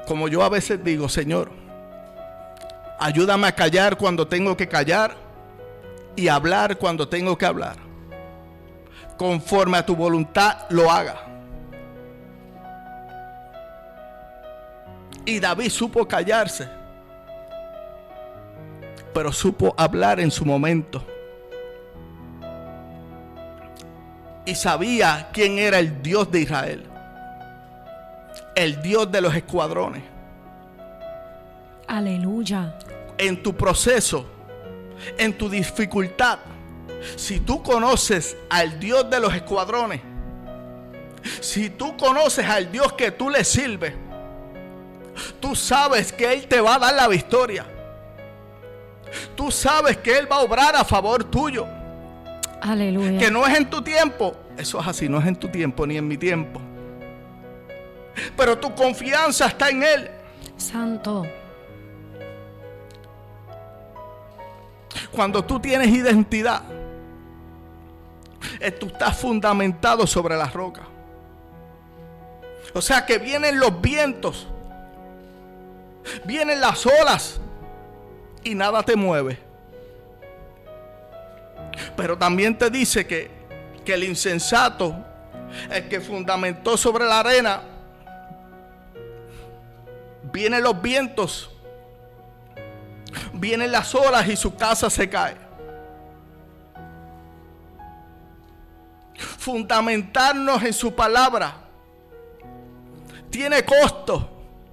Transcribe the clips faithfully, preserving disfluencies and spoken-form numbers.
como yo a veces digo, Señor, ayúdame a callar cuando tengo que callar y hablar cuando tengo que hablar. Conforme a tu voluntad lo haga. Y David supo callarse, pero supo hablar en su momento. Y sabía quién era el Dios de Israel, el Dios de los escuadrones. Aleluya. En tu proceso, en tu dificultad, si tú conoces al Dios de los escuadrones, si tú conoces al Dios que tú le sirves, tú sabes que Él te va a dar la victoria. Tú sabes que Él va a obrar a favor tuyo. Aleluya. Que no es en tu tiempo. Eso es así, no es en tu tiempo ni en mi tiempo. Pero tu confianza está en Él. Santo. Cuando tú tienes identidad, tú estás fundamentado sobre la roca. O sea que vienen los vientos, vienen las olas y nada te mueve. Pero también te dice que, que el insensato, el que fundamentó sobre la arena, vienen los vientos, vienen las olas y su casa se cae. Fundamentarnos en su palabra tiene costo,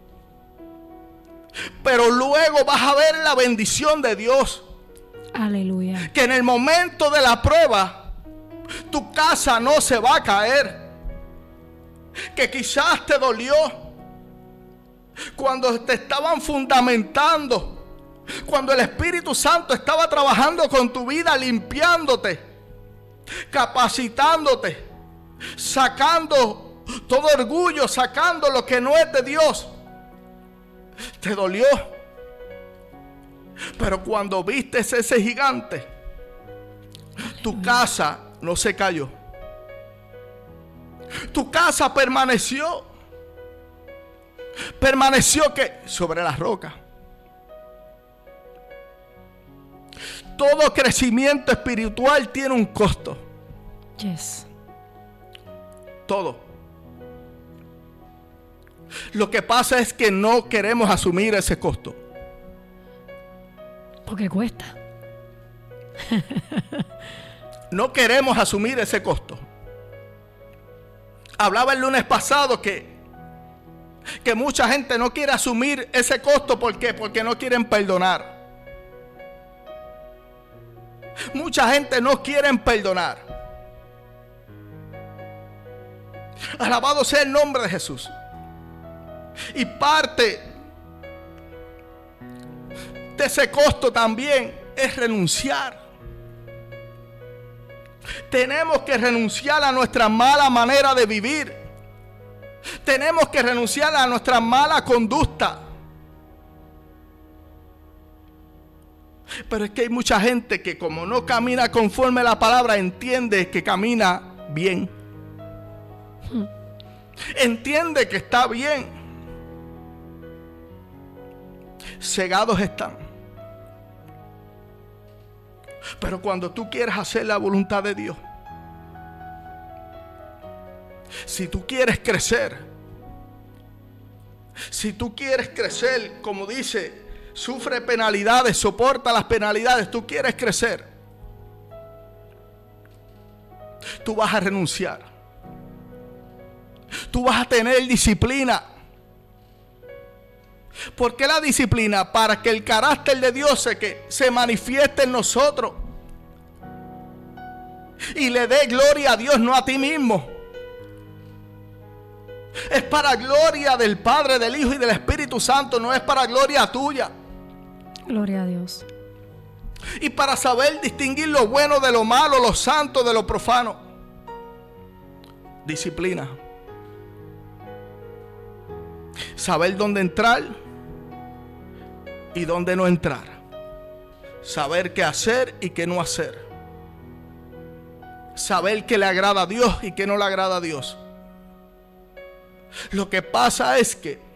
pero luego vas a ver la bendición de Dios. Aleluya. Que en el momento de la prueba tu casa no se va a caer. Que quizás te dolió cuando te estaban fundamentando, cuando el Espíritu Santo estaba trabajando con tu vida, limpiándote, capacitándote, sacando todo orgullo, sacando lo que no es de Dios. Te dolió. Pero cuando viste ese gigante, tu casa no se cayó. Tu casa permaneció. Permaneció que sobre la roca. Todo crecimiento espiritual tiene un costo. Yes. Todo. Lo que pasa es que no queremos asumir ese costo. Porque cuesta. No queremos asumir ese costo. Hablaba el lunes pasado que, que mucha gente no quiere asumir ese costo. ¿Por qué? Porque no quieren perdonar. Mucha gente no quiere perdonar. Alabado sea el nombre de Jesús. Y parte de ese costo también es renunciar. Tenemos que renunciar a nuestra mala manera de vivir. Tenemos que renunciar a nuestra mala conducta. Pero es que hay mucha gente que, como no camina conforme a la palabra, entiende que camina bien. Entiende que está bien. Cegados están. Pero cuando tú quieres hacer la voluntad de Dios, si tú quieres crecer, si tú quieres crecer, como dice, sufre penalidades, soporta las penalidades, tú quieres crecer, tú vas a renunciar. Tú vas a tener disciplina. ¿Por qué la disciplina? Para que el carácter de Dios se, que se manifieste en nosotros y le dé gloria a Dios, no a ti mismo. Es para gloria del Padre, del Hijo y del Espíritu Santo, no es para gloria tuya. Gloria a Dios. Y para saber distinguir lo bueno de lo malo, lo santo de lo profano. Disciplina. Saber dónde entrar y dónde no entrar. Saber qué hacer y qué no hacer. Saber qué le agrada a Dios y qué no le agrada a Dios. Lo que pasa es que